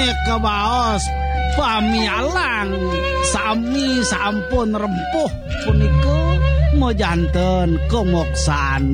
kawaos pamialang sami sampun rempuh punika mojanten kumoksan